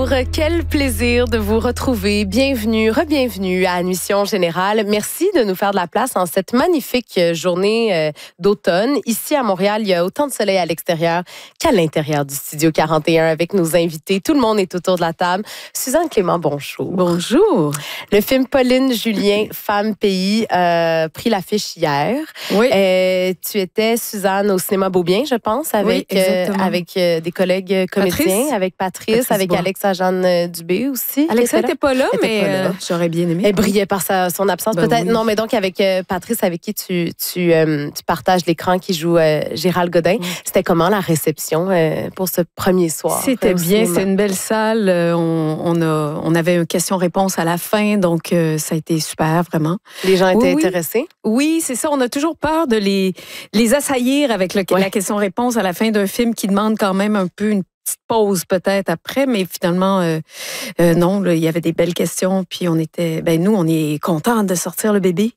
Quel plaisir de vous retrouver. Bienvenue, re-bienvenue à Admission Générale. Merci de nous faire de la place en cette magnifique journée d'automne. Ici à Montréal, il y a autant de soleil à l'extérieur qu'à l'intérieur du Studio 41 avec nos invités. Tout le monde est autour de la table. Suzanne Clément, bonjour. Bonjour. Le film Pauline Julien, Femme Pays, pris l'affiche hier. Oui. Tu étais, Suzanne, au cinéma Beaubien, je pense, avec, avec des collègues comédiens, avec Patrice, avec Alexa-Jeanne Dubé aussi. Alexa n'était pas là, mais j'aurais bien aimé. Elle brillait par son absence, peut-être. Oui. Non, mais donc avec Patrice, avec qui tu partages l'écran, qui joue Gérald Godin. Oui. C'était comment la réception pour ce premier soir? C'était bien, c'est une belle salle. On avait une question-réponse à la fin, donc ça a été super, vraiment. Les gens étaient intéressés? Oui, c'est ça. On a toujours peur de les assaillir avec la question-réponse à la fin d'un film qui demande quand même un peu une petite pause peut-être après, mais finalement, non, là, il y avait des belles questions, puis on était, nous, on est contents de sortir le bébé.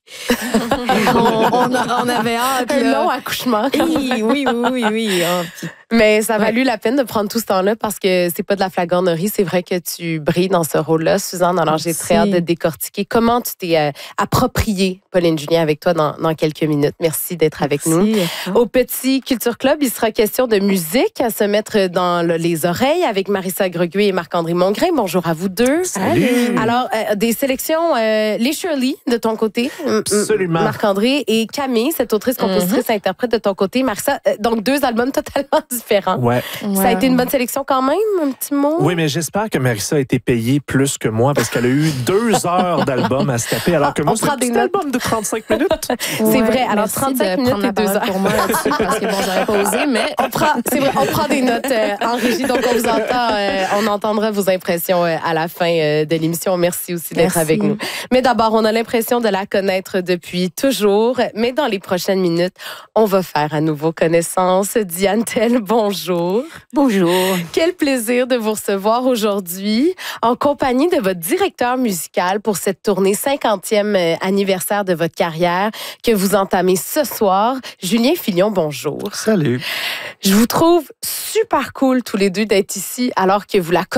on avait hâte. Un long accouchement. Oui. Mais ça a valu la peine de prendre tout ce temps-là parce que c'est pas de la flagornerie. C'est vrai que tu brilles dans ce rôle-là, Suzanne. Alors, j'ai très hâte de décortiquer. Comment tu t'es approprié Pauline Julien avec toi dans quelques minutes. Merci d'être avec nous. Au Petit Culture Club, il sera question de musique à se mettre dans les oreilles avec Marissa Greguet et Marc-André Mongrain. Bonjour à vous deux. Salut. Alors, des sélections, les Shirley de ton côté. Absolument. Marc-André et Camille, cette autrice, compositrice, interprète de ton côté. Marissa, donc deux albums totalement différents. Ouais. Ça a été une bonne sélection quand même, un petit mot? Oui, mais j'espère que Marissa a été payée plus que moi parce qu'elle a eu 2 heures d'album à se taper, alors que moi, c'est un petit album de 35 minutes. C'est vrai. Alors, 35 minutes et 2 heures. Pour moi là-dessus, parce que bon, j'aurais pas osé, mais c'est vrai, on prend des notes en régie, donc on vous entend, on entendra vos impressions à la fin de l'émission. Merci aussi d'être avec nous. Mais d'abord, on a l'impression de la connaître depuis toujours, mais dans les prochaines minutes, on va faire à nouveau connaissance. Diane Tell, bonjour. Bonjour. Quel plaisir de vous recevoir aujourd'hui en compagnie de votre directeur musical pour cette tournée 50e anniversaire de votre carrière que vous entamez ce soir. Julien Filion, bonjour. Salut. Je vous trouve super cool tous les deux d'être ici alors que vous la